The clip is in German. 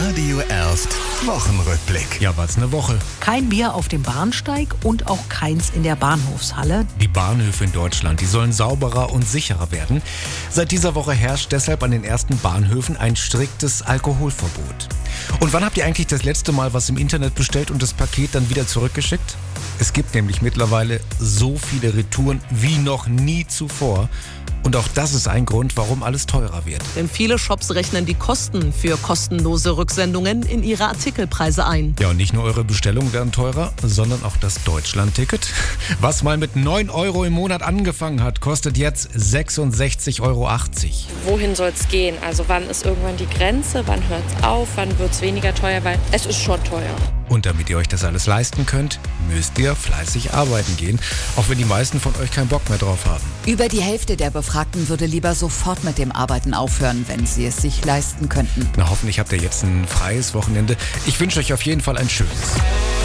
Radio Erst Wochenrückblick. Ja, was eine Woche. Kein Bier auf dem Bahnsteig und auch keins in der Bahnhofshalle. Die Bahnhöfe in Deutschland, die sollen sauberer und sicherer werden. Seit dieser Woche herrscht deshalb an den ersten Bahnhöfen ein striktes Alkoholverbot. Und wann habt ihr eigentlich das letzte Mal was im Internet bestellt und das Paket dann wieder zurückgeschickt? Es gibt nämlich mittlerweile so viele Retouren wie noch nie zuvor. Und auch das ist ein Grund, warum alles teurer wird. Denn viele Shops rechnen die Kosten für kostenlose Rücksendungen in ihre Artikelpreise ein. Ja, und nicht nur eure Bestellungen werden teurer, sondern auch das Deutschland-Ticket. Was mal mit 9 Euro im Monat angefangen hat, kostet jetzt 66,80 Euro. Wohin soll es gehen? Also wann ist irgendwann die Grenze? Wann hört es auf? Wann wird es weniger teuer? Weil es ist schon teuer. Und damit ihr euch das alles leisten könnt, müsst ihr fleißig arbeiten gehen, auch wenn die meisten von euch keinen Bock mehr drauf haben. Über die Hälfte der Befragten würde lieber sofort mit dem Arbeiten aufhören, wenn sie es sich leisten könnten. Na, hoffentlich habt ihr jetzt ein freies Wochenende. Ich wünsche euch auf jeden Fall ein schönes.